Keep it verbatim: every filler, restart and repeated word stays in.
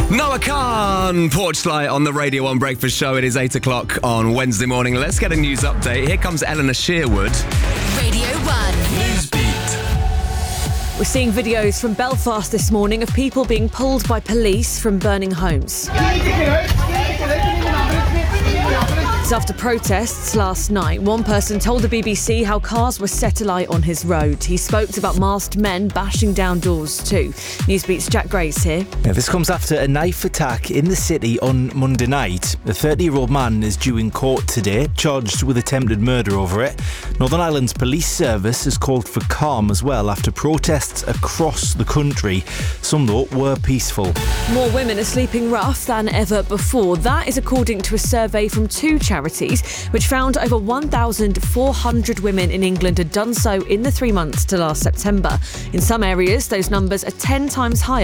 Noah Khan, Porchlight on the Radio one Breakfast Show. It is eight o'clock on Wednesday morning. Let's get a news update. Here comes Eleanor Sherwood. Radio one. We're seeing videos from Belfast this morning of people being pulled by police from burning homes. It's after protests last night. One person told the B B C how cars were set alight on his road. He spoke about masked men bashing down doors too. Newsbeat's Jack Grace here. Now, this comes after a knife attack in the city on Monday night. A thirty-year-old man is due in court today, charged with attempted murder over it. Northern Ireland's police service has called for calm as well after protests across the country. Some, though, were peaceful. More women are sleeping rough than ever before. That is according to a survey from two charities, which found over one thousand four hundred women in England had done so in the three months to last September. In some areas, those numbers are ten times higher.